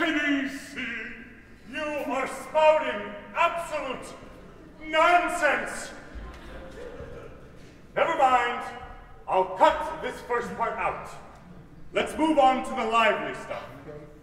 Ladies, you are spouting absolute nonsense. Never mind. I'll cut this first part out. Let's move on to the lively stuff.